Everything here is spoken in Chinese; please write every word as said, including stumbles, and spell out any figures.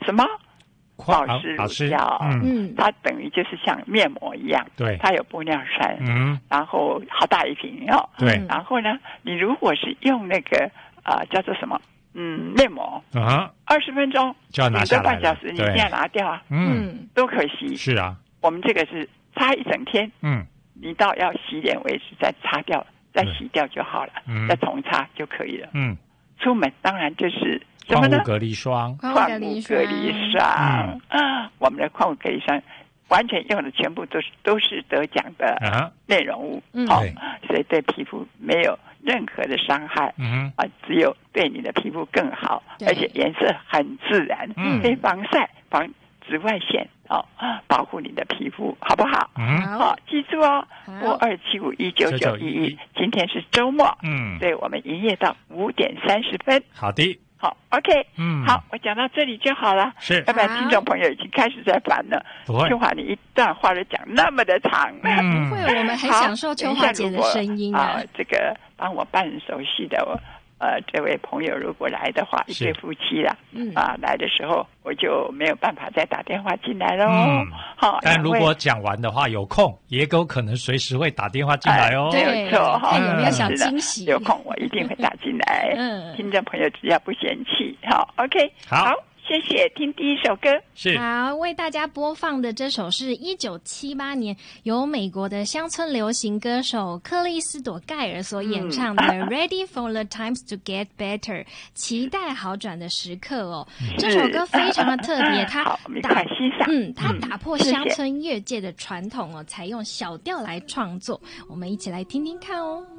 什么？ 保保湿乳胶，嗯，它等于就是像面膜一样， 对， 它有玻尿酸， 嗯， 然后好大一瓶哦， 对， 然后呢，你如果是用那个啊、呃、叫做什么，嗯，面膜啊，二十分钟就要拿下来， 半小时你一定要拿掉啊， 嗯， 多可惜， 是啊， 我们这个是擦一整天， 嗯， 你到要洗脸为止再擦掉，再洗掉就好了， 嗯， 再重擦就可以了， 嗯， 出门当然就是什么呢？ 矿物隔离霜， 矿物隔离霜，嗯，我们的矿物隔离霜完全用的全部都是都是得奖的内容物，好、嗯哦，所以对皮肤没有任何的伤害，嗯啊，只有对你的皮肤更好，而且颜色很自然，嗯，可以防晒、防紫外线，哦，保护你的皮肤，好不好？嗯，好，记住哦，拨二七五一九九一一，今天是周末，嗯，所以我们营业到五点三十分。 好的。 好 ，OK， 嗯， 好，我讲到这里就好了。 是， 要不然听众朋友已经开始在烦了。 不会， 秋华，你一段话都讲那么的长， 嗯、不会，我们很享受秋华姐的声音啊。 啊这个帮我办手续的我。呃，这位朋友如果来的话，一对夫妻啦，嗯啊，来的时候我就没有办法再打电话进来喽。嗯， 好，但如果讲完的话，有空也有可能随时会打电话进来哦。 没有错， 看有没有小惊喜。 有空我一定会打进来。嗯，听众朋友只要不嫌弃，好 ，OK， 好。好谢谢，听第一首歌是好，为大家播放的这首是一九七八年由美国的乡村流行歌手克里斯朵盖尔所演唱的《Ready for the Times to Get Better》，期待好转的时刻哦。这首歌非常的特别，它打嗯，它打破乡村乐界的传统哦，采用小调来创作。我们一起来听听看哦。